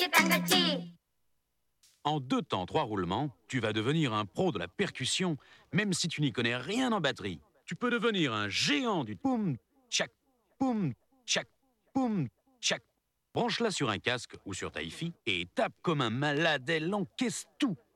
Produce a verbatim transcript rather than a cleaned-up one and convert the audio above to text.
En deux temps, trois roulements, tu vas devenir un pro de la percussion, même si tu n'y connais rien en batterie. Tu peux devenir un géant du poum, tchac, poum, tchac, poum, tchac. Branche-la sur un casque ou sur ta hi-fi et tape comme un malade, elle encaisse tout.